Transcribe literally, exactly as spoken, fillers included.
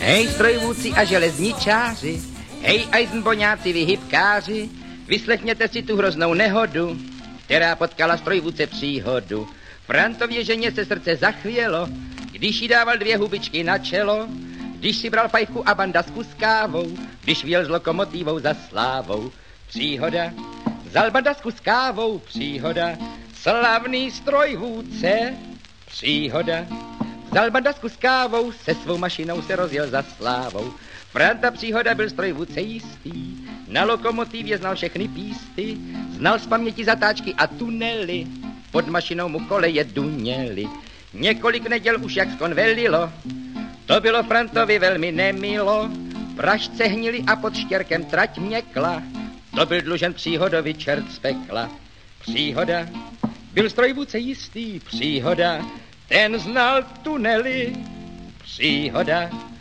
Hej, strojvůdci a železničáři, hej, ajzmboňáci, vy hybkáři, vyslechněte si tu hroznou nehodu, která potkala strojvůdce příhodu. Frantově ženě se srdce zachvělo, když jí dával dvě hubičky na čelo, když si bral fajku a bandasku s kávou, když vyjel s lokomotivou za slávou. Příhoda, vzal bandasku s kávou, příhoda, slavný strojvůdce, příhoda. Vzal bandasku s kávou, se svou mašinou se rozjel za slávou. Franta Příhoda byl strojvůdce jistý, na lokomotivě znal všechny písty, znal z paměti zatáčky a tunely, pod mašinou mu koleje duněly. Několik neděl už jak skonvelilo, to bylo Frantovi velmi nemilo, pražce hnili a pod štěrkem trať měkla, to byl dlužen Příhodovi čert z pekla. Příhoda, byl strojvůdce jistý, Příhoda, ten znal tunely, Příhoda.